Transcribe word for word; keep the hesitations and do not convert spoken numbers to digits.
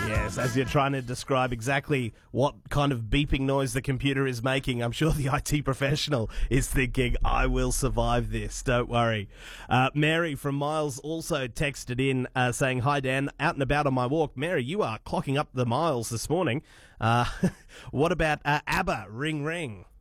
Yes, as you're trying to describe exactly what kind of beeping noise the computer is making, I'm sure the I T professional is thinking, I will survive this, don't worry. Uh, Mary from Miles also texted in uh, saying, hi Dan, out and about on my walk. Mary, you are clocking up the miles this morning. Uh, what about uh, ABBA, Ring Ring?